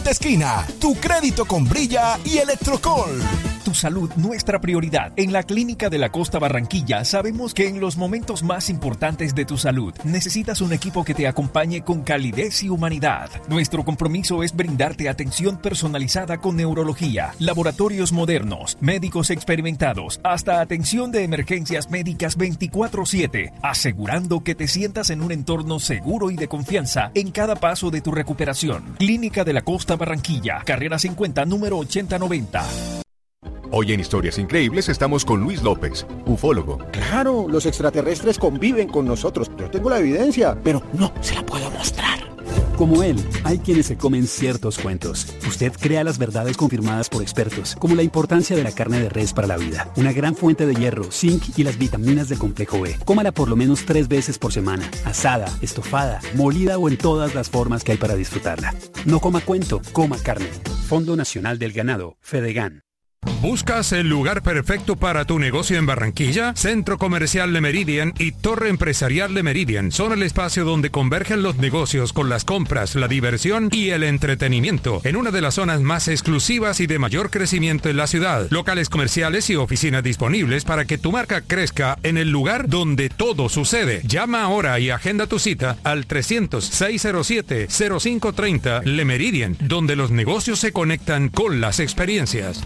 la esquina. Tu crédito con Brilla y Electrocol. Tu salud, nuestra prioridad. En la Clínica de la Costa Barranquilla sabemos que en los momentos más importantes de tu salud necesitas un equipo que te acompañe con calidez y humanidad. Nuestro compromiso es brindarte atención personalizada con neurología, laboratorios modernos, médicos experimentados, hasta atención de emergencias médicas 24/7, asegurando que te sientas en un entorno seguro y de confianza en cada paso de tu recuperación. Clínica de la Costa Barranquilla, carrera 50, número 8090. Hoy en Historias Increíbles estamos con Luis López, ufólogo. Claro, los extraterrestres conviven con nosotros. Yo tengo la evidencia, pero no se la puedo mostrar. Como él, hay quienes se comen ciertos cuentos. Usted crea las verdades confirmadas por expertos, como la importancia de la carne de res para la vida, una gran fuente de hierro, zinc y las vitaminas del complejo B. Cómala por lo menos 3 veces por semana, asada, estofada, molida o en todas las formas que hay para disfrutarla. No coma cuento, coma carne. Fondo Nacional del Ganado, Fedegan. ¿Buscas el lugar perfecto para tu negocio en Barranquilla? Centro Comercial Le Méridien y Torre Empresarial Le Méridien son el espacio donde convergen los negocios con las compras, la diversión y el entretenimiento en una de las zonas más exclusivas y de mayor crecimiento en la ciudad. Locales comerciales y oficinas disponibles para que tu marca crezca en el lugar donde todo sucede. Llama ahora y agenda tu cita al 300-607-0530 Le Méridien, donde los negocios se conectan con las experiencias.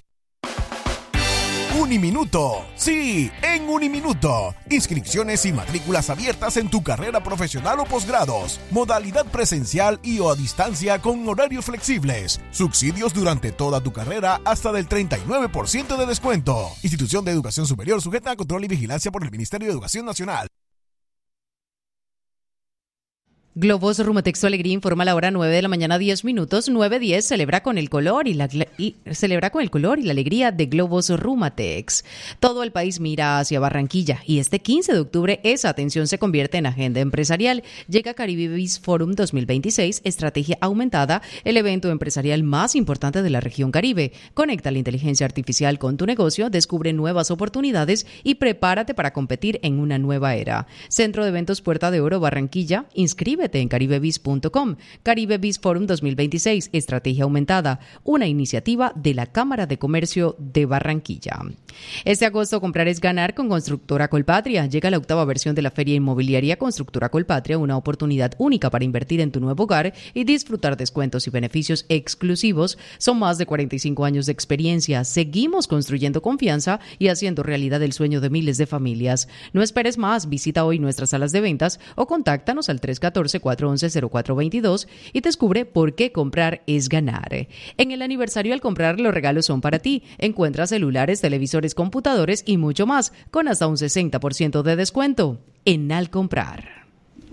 Uniminuto. Sí, en Uniminuto. Inscripciones y matrículas abiertas en tu carrera profesional o posgrados. Modalidad presencial y o a distancia con horarios flexibles. Subsidios durante toda tu carrera hasta del 39% de descuento. Institución de Educación Superior sujeta a control y vigilancia por el Ministerio de Educación Nacional. Globos Rumatex Alegría informa la hora 9 de la mañana 10 minutos. 9:10 celebra con el color y la alegría de Globos Rumatex. Todo el país mira hacia Barranquilla y este 15 de octubre esa atención se convierte en agenda empresarial. Llega Caribe Biz Forum 2026, estrategia aumentada, el evento empresarial más importante de la región Caribe. Conecta la inteligencia artificial con tu negocio, descubre nuevas oportunidades y prepárate para competir en una nueva era. Centro de Eventos Puerta de Oro Barranquilla, inscríbete en caribebiz.com. Caribe Biz Forum 2026, estrategia aumentada, una iniciativa de la Cámara de Comercio de Barranquilla. Este agosto comprar es ganar con Constructora Colpatria. Llega la 8ª versión de la Feria Inmobiliaria Constructora Colpatria, una oportunidad única para invertir en tu nuevo hogar y disfrutar descuentos y beneficios exclusivos. Son más de 45 años de experiencia. Seguimos construyendo confianza y haciendo realidad el sueño de miles de familias. No esperes más, visita hoy nuestras salas de ventas o contáctanos al 314-411-0422 y descubre por qué comprar es ganar. En el aniversario al comprar, los regalos son para ti. Encuentra celulares, televisores, computadores y mucho más con hasta un 60% de descuento en Al Comprar.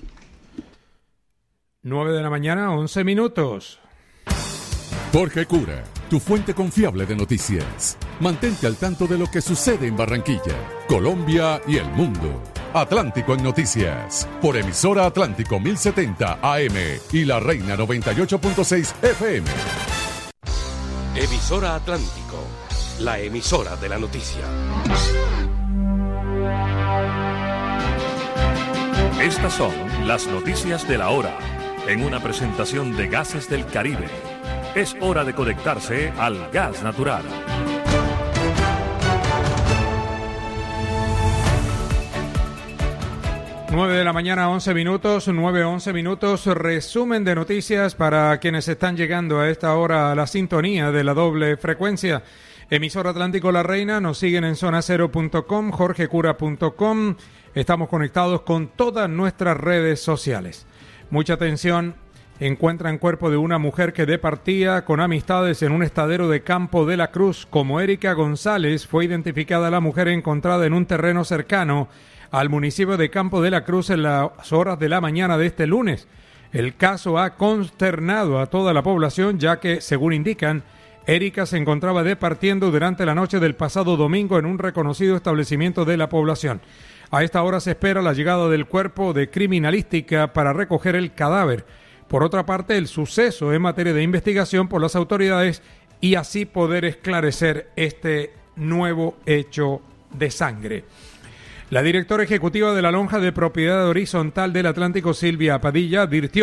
9 de la mañana, 11 minutos. Jorge Cura, tu fuente confiable de noticias. Mantente al tanto de lo que sucede en Barranquilla, Colombia y el mundo. Atlántico en Noticias, por emisora Atlántico 1070 AM y La Reina 98.6 FM. Emisora Atlántico, la emisora de la noticia. Estas son las noticias de la hora, en una presentación de Gases del Caribe. Es hora de conectarse al gas natural. 9 de la mañana, 11 minutos, 9:11 minutos, resumen de noticias para quienes están llegando a esta hora a la sintonía de la doble frecuencia. Emisora Atlántico La Reina, nos siguen en zonacero.com, jorgecura.com, estamos conectados con todas nuestras redes sociales. Mucha atención, encuentran cuerpo de una mujer que departía con amistades en un estadero de Campo de la Cruz. Como Erika González, fue identificada la mujer encontrada en un terreno cercano al municipio de Campo de la Cruz en las horas de la mañana de este lunes. El caso ha consternado a toda la población, ya que, según indican, Erika se encontraba departiendo durante la noche del pasado domingo en un reconocido establecimiento de la población. A esta hora se espera la llegada del cuerpo de criminalística para recoger el cadáver. Por otra parte, el suceso es materia de investigación por las autoridades y así poder esclarecer este nuevo hecho de sangre. La directora ejecutiva de la Lonja de Propiedad Horizontal del Atlántico, Silvia Padilla, advirtió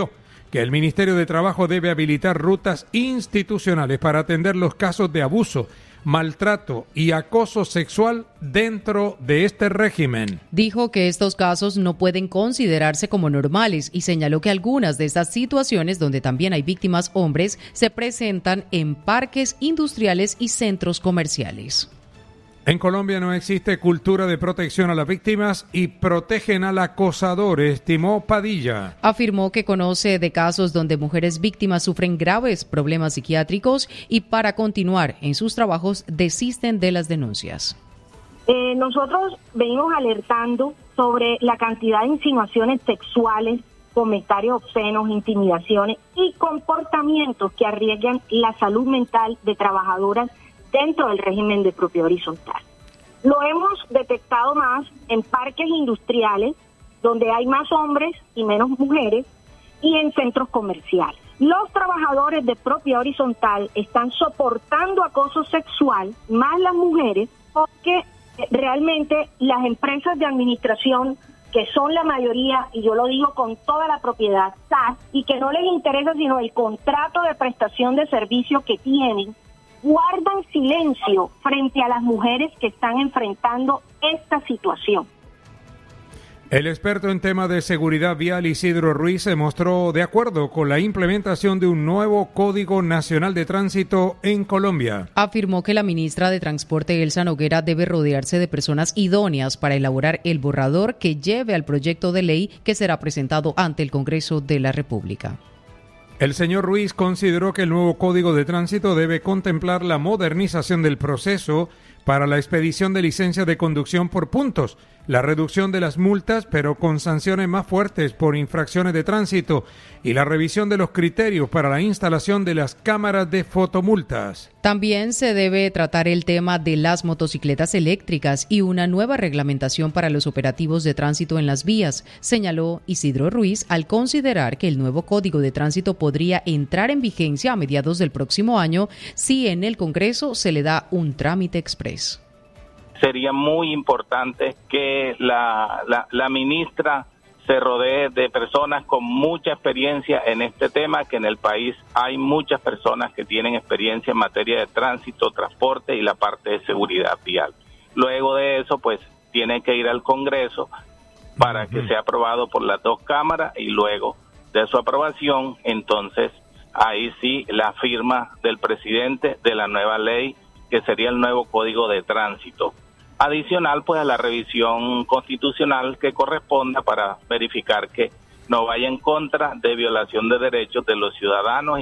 que el Ministerio de Trabajo debe habilitar rutas institucionales para atender los casos de abuso, maltrato y acoso sexual dentro de este régimen. Dijo que estos casos no pueden considerarse como normales y señaló que algunas de estas situaciones, donde también hay víctimas hombres, se presentan en parques industriales y centros comerciales. En Colombia no existe cultura de protección a las víctimas y protegen al acosador, estimó Padilla. Afirmó que conoce de casos donde mujeres víctimas sufren graves problemas psiquiátricos y para continuar en sus trabajos desisten de las denuncias. Nosotros venimos alertando sobre la cantidad de insinuaciones sexuales, comentarios obscenos, intimidaciones y comportamientos que arriesgan la salud mental de trabajadoras dentro del régimen de propiedad horizontal. Lo hemos detectado más en parques industriales, donde hay más hombres y menos mujeres, y en centros comerciales. Los trabajadores de propiedad horizontal están soportando acoso sexual, más las mujeres, porque realmente las empresas de administración, que son la mayoría, y yo lo digo con toda la propiedad, y que no les interesa sino el contrato de prestación de servicio que tienen, guardan silencio frente a las mujeres que están enfrentando esta situación. El experto en temas de seguridad vial Isidro Ruiz se mostró de acuerdo con la implementación de un nuevo Código Nacional de Tránsito en Colombia. Afirmó que la ministra de Transporte, Elsa Noguera, debe rodearse de personas idóneas para elaborar el borrador que lleve al proyecto de ley que será presentado ante el Congreso de la República. El señor Ruiz consideró que el nuevo Código de Tránsito debe contemplar la modernización del proceso para la expedición de licencias de conducción por puntos, la reducción de las multas, pero con sanciones más fuertes por infracciones de tránsito, y la revisión de los criterios para la instalación de las cámaras de fotomultas. También se debe tratar el tema de las motocicletas eléctricas y una nueva reglamentación para los operativos de tránsito en las vías, señaló Isidro Ruiz al considerar que el nuevo Código de Tránsito podría entrar en vigencia a mediados del próximo año si en el Congreso se le da un trámite exprés. Sería muy importante que la ministra se rodee de personas con mucha experiencia en este tema, que en el país hay muchas personas que tienen experiencia en materia de tránsito, transporte y la parte de seguridad vial. Luego de eso, pues, tiene que ir al Congreso para que sea aprobado por las dos cámaras y luego de su aprobación, entonces, ahí sí la firma del presidente de la nueva ley, que sería el nuevo Código de Tránsito. Adicional, pues, a la revisión constitucional que corresponda para verificar que no vaya en contra de violación de derechos de los ciudadanos.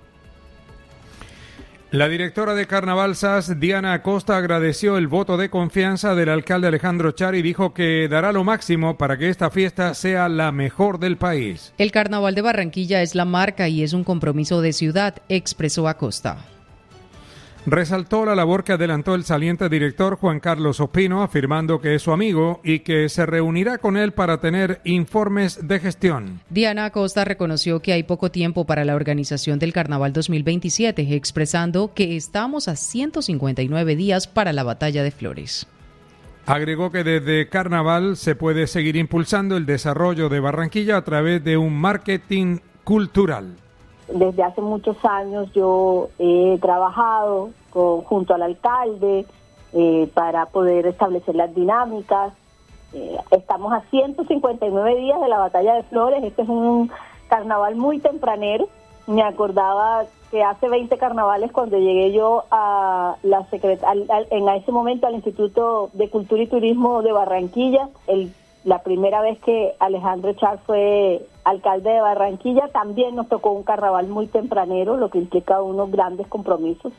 La directora de Carnaval SAS, Diana Acosta, agradeció el voto de confianza del alcalde Alejandro Char y dijo que dará lo máximo para que esta fiesta sea la mejor del país. El Carnaval de Barranquilla es la marca y es un compromiso de ciudad, expresó Acosta. Resaltó la labor que adelantó el saliente director Juan Carlos Ospino, afirmando que es su amigo y que se reunirá con él para tener informes de gestión. Diana Acosta reconoció que hay poco tiempo para la organización del Carnaval 2027, expresando que estamos a 159 días para la Batalla de Flores. Agregó que desde Carnaval se puede seguir impulsando el desarrollo de Barranquilla a través de un marketing cultural. Desde hace muchos años yo he trabajado junto al alcalde para poder establecer las dinámicas. Estamos a 159 días de la Batalla de Flores. Este es un carnaval muy tempranero. Me acordaba que hace 20 carnavales cuando llegué yo a en ese momento al Instituto de Cultura y Turismo de Barranquilla, la primera vez que Alejandro Char fue alcalde de Barranquilla, también nos tocó un carnaval muy tempranero, lo que implica unos grandes compromisos.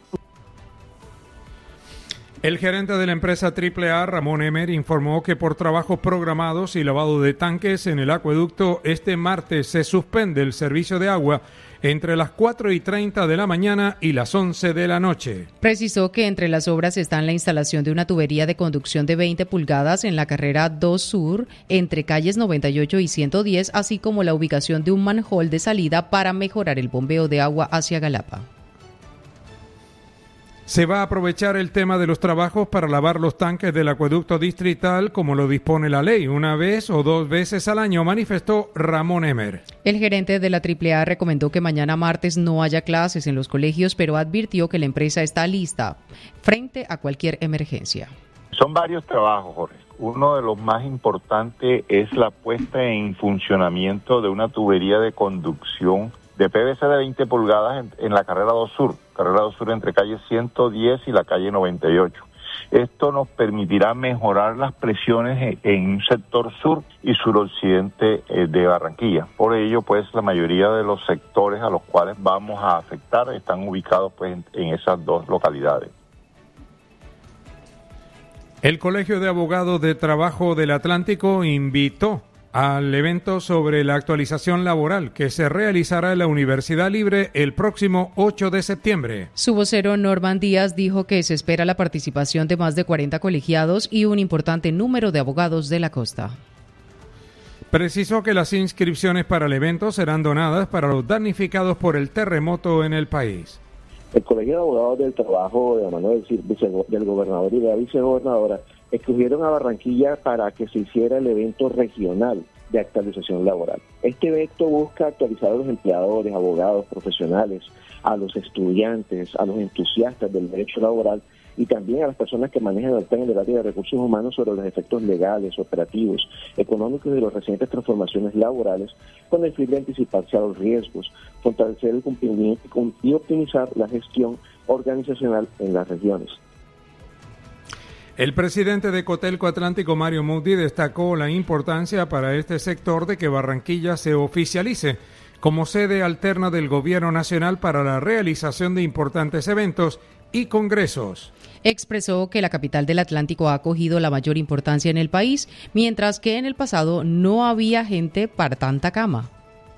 El gerente de la empresa AAA, Ramón Emer, informó que por trabajos programados y lavado de tanques en el acueducto, este martes se suspende el servicio de agua entre las 4:30 de la mañana y las 11 de la noche. Precisó que entre las obras están la instalación de una tubería de conducción de 20 pulgadas en la carrera 2 Sur, entre calles 98 y 110, así como la ubicación de un manhole de salida para mejorar el bombeo de agua hacia Galapa. Se va a aprovechar el tema de los trabajos para lavar los tanques del acueducto distrital como lo dispone la ley, una vez o 2 veces al año, manifestó Ramón Emer. El gerente de la AAA recomendó que mañana martes no haya clases en los colegios, pero advirtió que la empresa está lista frente a cualquier emergencia. Son varios trabajos, Jorge. Uno de los más importantes es la puesta en funcionamiento de una tubería de conducción de PVC de 20 pulgadas en la carrera 2 Sur entre calle 110 y la calle 98. Esto nos permitirá mejorar las presiones en un sector sur y suroccidente de Barranquilla. Por ello, pues, la mayoría de los sectores a los cuales vamos a afectar están ubicados pues en esas 2 localidades. El Colegio de Abogados de Trabajo del Atlántico invitó al evento sobre la actualización laboral que se realizará en la Universidad Libre el próximo 8 de septiembre. Su vocero Norman Díaz dijo que se espera la participación de más de 40 colegiados y un importante número de abogados de la costa. Precisó que las inscripciones para el evento serán donadas para los damnificados por el terremoto en el país. El Colegio de Abogados del Trabajo, de la mano del gobernador y de la vicegobernadora, escogieron a Barranquilla para que se hiciera el evento regional de actualización laboral. Este evento busca actualizar a los empleadores, abogados, profesionales, a los estudiantes, a los entusiastas del derecho laboral y también a las personas que manejan el plan del área de recursos humanos sobre los efectos legales, operativos, económicos de las recientes transformaciones laborales con el fin de anticiparse a los riesgos, fortalecer el cumplimiento y optimizar la gestión organizacional en las regiones. El presidente de Cotelco Atlántico, Mario Moody, destacó la importancia para este sector de que Barranquilla se oficialice como sede alterna del Gobierno Nacional para la realización de importantes eventos y congresos. Expresó que la capital del Atlántico ha cogido la mayor importancia en el país, mientras que en el pasado no había gente para tanta cama.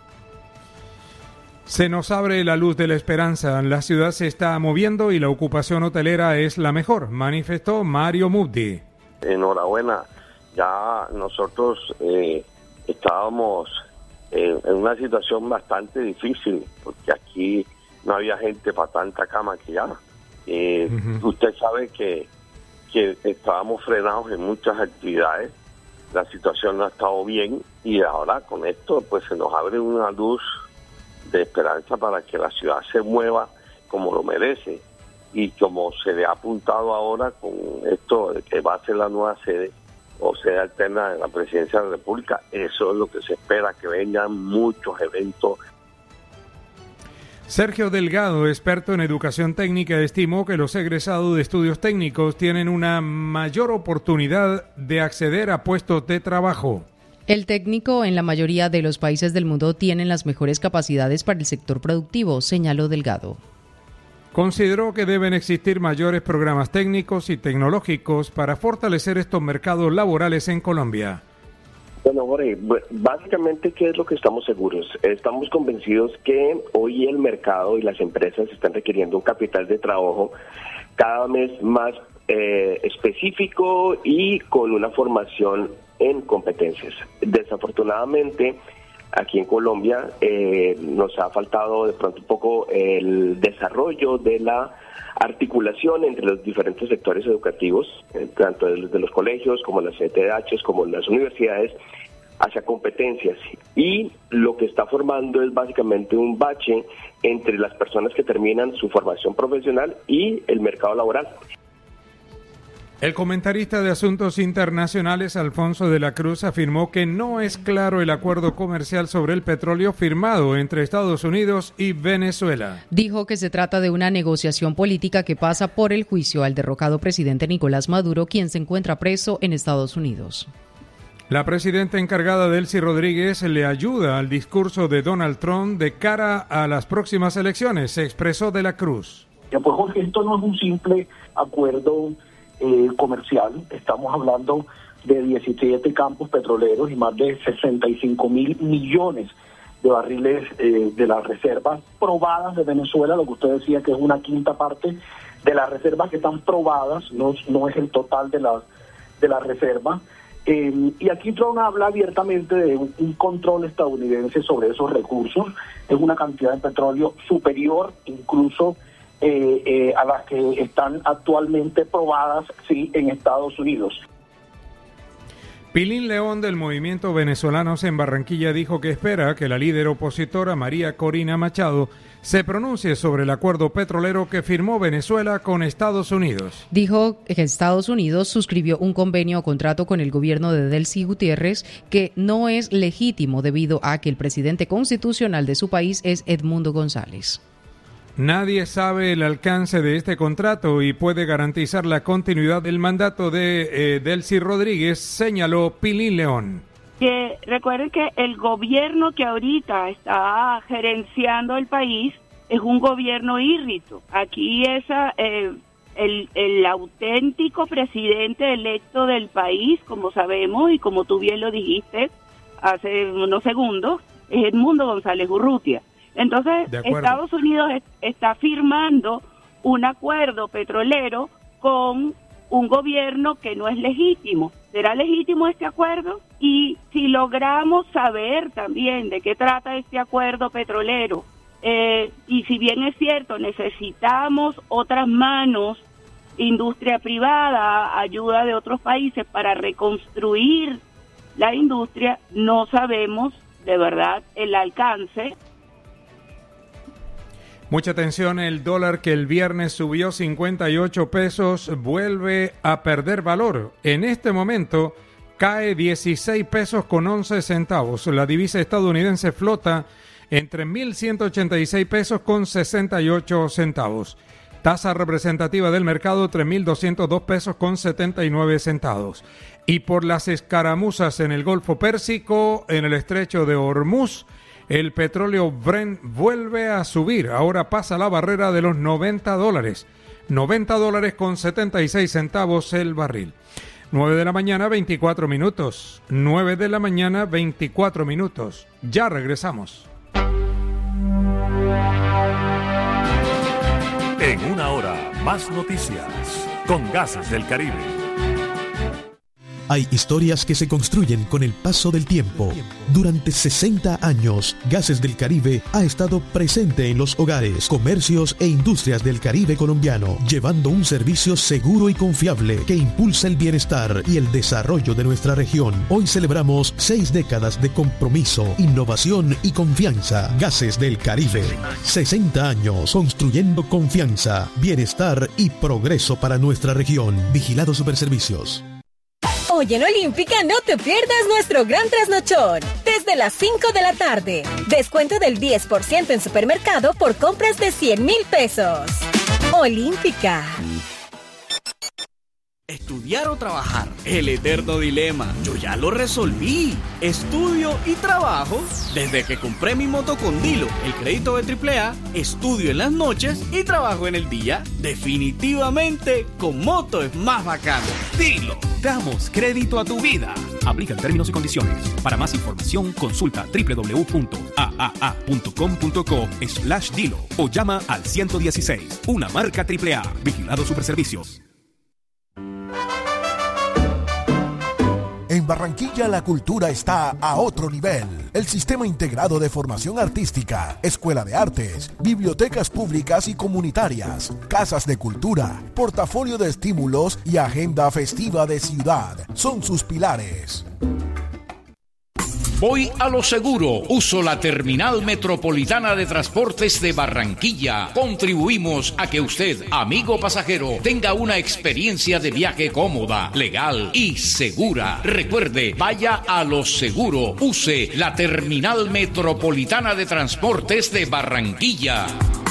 Se nos abre la luz de la esperanza, la ciudad se está moviendo y la ocupación hotelera es la mejor, manifestó Mario Mubdi. Enhorabuena, ya nosotros estábamos en una situación bastante difícil, porque aquí no había gente para tanta cama que ya. Usted sabe que estábamos frenados en muchas actividades, la situación no ha estado bien y ahora con esto pues se nos abre una luz de esperanza para que la ciudad se mueva como lo merece y como se le ha apuntado ahora con esto de que va a ser la nueva sede o sede alterna de la Presidencia de la República. Eso es lo que se espera, que vengan muchos eventos. Sergio Delgado, experto en educación técnica, estimó que los egresados de estudios técnicos tienen una mayor oportunidad de acceder a puestos de trabajo. El técnico en la mayoría de los países del mundo tienen las mejores capacidades para el sector productivo, señaló Delgado. Consideró que deben existir mayores programas técnicos y tecnológicos para fortalecer estos mercados laborales en Colombia. Bueno, Jorge, básicamente, ¿qué es lo que estamos seguros? Estamos convencidos que hoy el mercado y las empresas están requiriendo un capital de trabajo cada vez más específico y con una formación en competencias. Desafortunadamente, aquí en Colombia nos ha faltado de pronto un poco el desarrollo de la articulación entre los diferentes sectores educativos, tanto de los colegios como las ETHs, como las universidades, hacia competencias. Y lo que está formando es básicamente un bache entre las personas que terminan su formación profesional y el mercado laboral. El comentarista de Asuntos Internacionales, Alfonso de la Cruz, afirmó que no es claro el acuerdo comercial sobre el petróleo firmado entre Estados Unidos y Venezuela. Dijo que se trata de una negociación política que pasa por el juicio al derrocado presidente Nicolás Maduro, quien se encuentra preso en Estados Unidos. La presidenta encargada, Delcy Rodríguez, le ayuda al discurso de Donald Trump de cara a las próximas elecciones, se expresó de la Cruz. Ya pues, Jorge, esto no es un simple acuerdo comercial, estamos hablando de 17 campos petroleros y más de 65.000 millones de barriles de las reservas probadas de Venezuela, lo que usted decía que es una quinta parte de las reservas que están probadas, no es el total de la reserva. Y aquí Trump habla abiertamente de un control estadounidense sobre esos recursos. Es una cantidad de petróleo superior incluso a las que están actualmente probadas, sí, en Estados Unidos. Pilín León del Movimiento Venezolanos en Barranquilla dijo que espera que la líder opositora María Corina Machado se pronuncie sobre el acuerdo petrolero que firmó Venezuela con Estados Unidos. Dijo que Estados Unidos suscribió un convenio o contrato con el gobierno de Delcy Gutiérrez que no es legítimo debido a que el presidente constitucional de su país es Edmundo González. Nadie sabe el alcance de este contrato y puede garantizar la continuidad del mandato de Delcy Rodríguez, señaló Pilín León. Que recuerden que el gobierno que ahorita está gerenciando el país es un gobierno híbrido. Aquí es el auténtico presidente electo del país, como sabemos y como tú bien lo dijiste hace unos segundos, es Edmundo González Urrutia. Entonces, Estados Unidos está firmando un acuerdo petrolero con un gobierno que no es legítimo. ¿Será legítimo este acuerdo? Y si logramos saber también de qué trata este acuerdo petrolero, y si bien es cierto, necesitamos otras manos, industria privada, ayuda de otros países para reconstruir la industria, no sabemos de verdad el alcance. Mucha atención, el dólar que el viernes subió 58 pesos vuelve a perder valor. En este momento cae 16 pesos con 11 centavos. La divisa estadounidense flota entre 1.186 pesos con 68 centavos. Tasa representativa del mercado 3.202 pesos con 79 centavos. Y por las escaramuzas en el Golfo Pérsico, en el estrecho de Hormuz, el petróleo Brent vuelve a subir, ahora pasa la barrera de los $90. $90 con 76 centavos el barril. 9 de la mañana, 24 minutos. 9 de la mañana, 24 minutos. Ya regresamos. En una hora, más noticias con Gases del Caribe. Hay historias que se construyen con el paso del tiempo. Durante 60 años, Gases del Caribe ha estado presente en los hogares, comercios e industrias del Caribe colombiano, llevando un servicio seguro y confiable que impulsa el bienestar y el desarrollo de nuestra región. Hoy celebramos 6 décadas de compromiso, innovación y confianza. Gases del Caribe. 60 años construyendo confianza, bienestar y progreso para nuestra región. Vigilado Superservicios. Hoy en Olímpica no te pierdas nuestro gran trasnochón. Desde las 5 de la tarde. Descuento del 10% en supermercado por compras de 100,000 pesos. Olímpica. Estudiar o trabajar, el eterno dilema. Yo ya lo resolví. Estudio y trabajo. Desde que compré mi moto con Dilo, el crédito de AAA, estudio en las noches y trabajo en el día. Definitivamente, con moto es más bacano. Dilo. Damos crédito a tu vida. Aplican términos y condiciones. Para más información, consulta www.aaa.com.co/Dilo o llama al 116. Una marca AAA. Vigilado Superservicios. En Barranquilla la cultura está a otro nivel. El Sistema Integrado de Formación Artística, Escuela de Artes, bibliotecas públicas y comunitarias, casas de cultura, portafolio de estímulos y agenda festiva de ciudad son sus pilares. Voy a lo seguro. Uso la Terminal Metropolitana de Transportes de Barranquilla. Contribuimos a que usted, amigo pasajero, tenga una experiencia de viaje cómoda, legal y segura. Recuerde, vaya a lo seguro. Use la Terminal Metropolitana de Transportes de Barranquilla.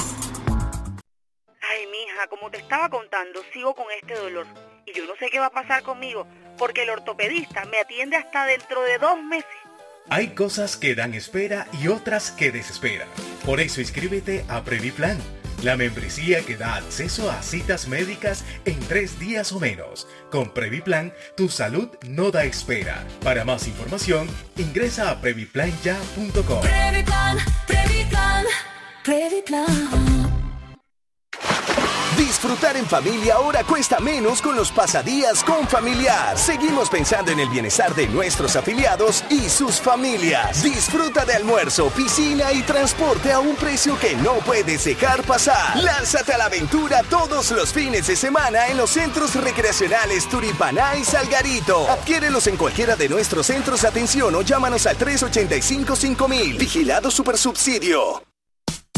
Ay, mija, como te estaba contando, sigo con este dolor. Y yo no sé qué va a pasar conmigo, porque el ortopedista me atiende hasta dentro de 2 meses. Hay cosas que dan espera y otras que desesperan. Por eso inscríbete a Previplan, la membresía que da acceso a citas médicas en 3 días o menos. Con Previplan, tu salud no da espera. Para más información, ingresa a previplanya.com. Previplan, Previplan, Previplan. Disfrutar en familia ahora cuesta menos con los pasadías con Familiar. Seguimos pensando en el bienestar de nuestros afiliados y sus familias. Disfruta de almuerzo, piscina y transporte a un precio que no puedes dejar pasar. Lánzate a la aventura todos los fines de semana en los centros recreacionales Turipaná y Salgarito. Adquiérelos en cualquiera de nuestros centros de atención o llámanos al 385-5000. Vigilado Supersubsidio.